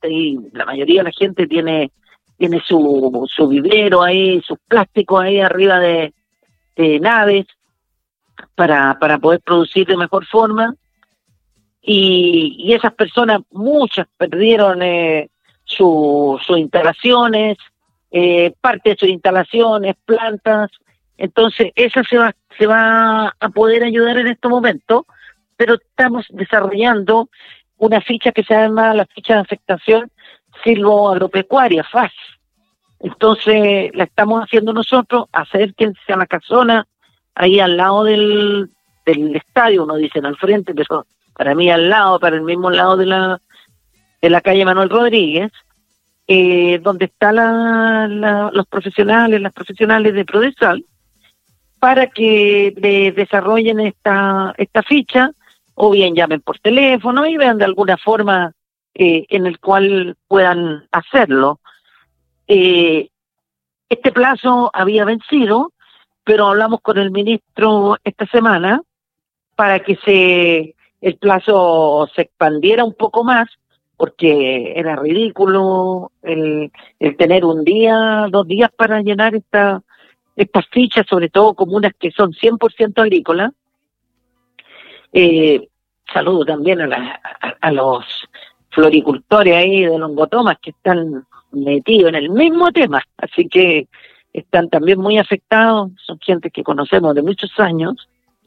gente, y la mayoría de la gente tiene su vivero ahí, sus plásticos ahí arriba de naves para poder producir de mejor forma, y esas personas, muchas perdieron sus instalaciones, parte de sus instalaciones, plantas. Entonces esa se va a poder ayudar en este momento, pero estamos desarrollando una ficha que se llama la ficha de afectación silvoagropecuaria, FAS. Entonces la estamos haciendo nosotros, acérquense a la casona, ahí al lado del estadio, uno dice al frente, pero para mí al lado, para el mismo lado de la calle Manuel Rodríguez, donde están los profesionales, las profesionales de Prodesal, para que desarrollen esta ficha, o bien llamen por teléfono y vean de alguna forma en el cual puedan hacerlo. Este plazo había vencido, pero hablamos con el ministro esta semana para que el plazo se expandiera un poco más, porque era ridículo el tener un día, 2 días para llenar estas fichas, sobre todo comunas que son 100% agrícolas. Saludo también a los floricultores ahí de Longotomas que están metidos en el mismo tema, así que están también muy afectados, son gente que conocemos de muchos años.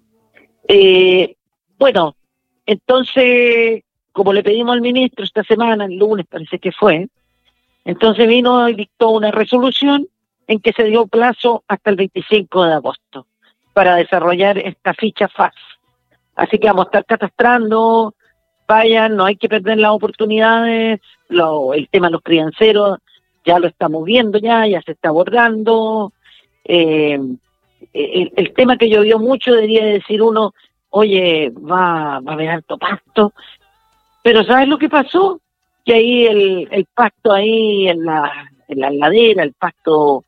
Bueno, entonces, como le pedimos al ministro esta semana, el lunes parece que fue, entonces vino y dictó una resolución en que se dio plazo hasta el 25 de agosto para desarrollar esta ficha FAS. Así que vamos a estar catastrando, vayan, no hay que perder las oportunidades, el tema de los crianceros ya lo estamos viendo, ya se está abordando. El tema que llovió mucho, debería decir uno, oye, va a haber alto pasto, pero ¿sabes lo que pasó? Que ahí el pasto ahí en la ladera, el pasto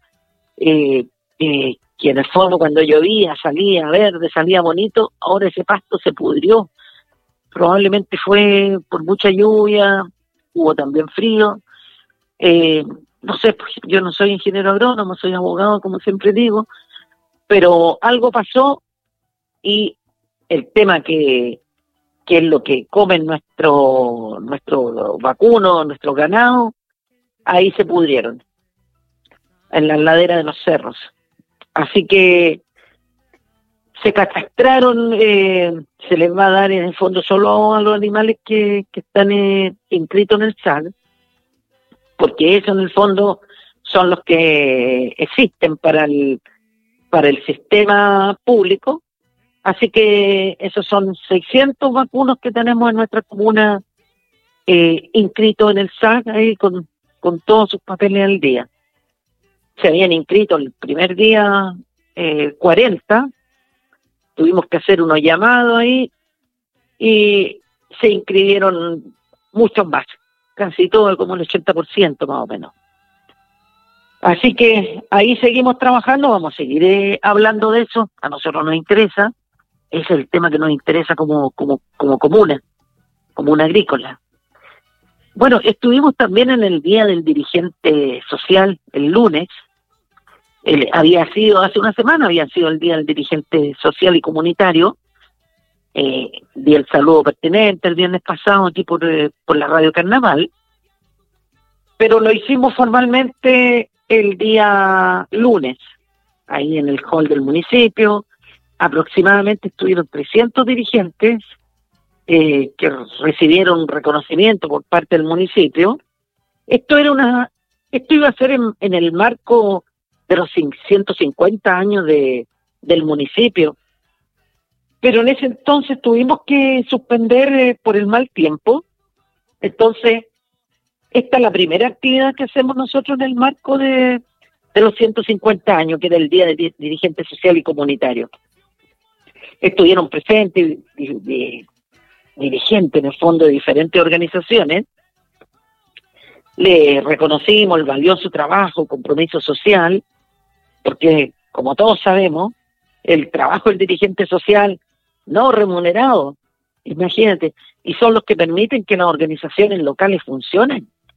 que en el fondo cuando llovía salía verde, salía bonito, ahora ese pasto se pudrió. Probablemente fue por mucha lluvia, hubo también frío. No sé, pues, yo no soy ingeniero agrónomo, soy abogado, como siempre digo, pero algo pasó y el tema que es lo que comen nuestro vacuno, nuestro ganado, ahí se pudrieron, en la ladera de los cerros. Así que se catastraron, se les va a dar en el fondo solo a los animales que están inscritos en el SAG, porque eso en el fondo son los que existen para el sistema público. Así que esos son 600 vacunos que tenemos en nuestra comuna inscritos en el SAG, ahí con todos sus papeles al día. Se habían inscrito el primer día 40, tuvimos que hacer unos llamados ahí y se inscribieron muchos más, casi todo, como el 80% más o menos. Así que ahí seguimos trabajando, vamos a seguir hablando de eso, a nosotros nos interesa, es el tema que nos interesa como comuna agrícola. Bueno, estuvimos también en el Día del Dirigente Social el lunes. Hace una semana había sido el Día del Dirigente Social y Comunitario. Di el saludo pertinente el viernes pasado aquí por la Radio Carnaval, pero lo hicimos formalmente el día lunes, ahí en el hall del municipio. Aproximadamente estuvieron 300 dirigentes que recibieron reconocimiento por parte del municipio. Esto iba a ser en el marco de los 150 años del municipio, pero en ese entonces tuvimos que suspender por el mal tiempo. Entonces esta es la primera actividad que hacemos nosotros en el marco de los 150 años, que era el Día de Dirigente Social y Comunitario. Estuvieron presentes dirigentes en el fondo de diferentes organizaciones. Le reconocimos el valioso trabajo, compromiso social, porque como todos sabemos, el trabajo del dirigente social no remunerado, imagínate, y son los que permiten que las organizaciones locales funcionen.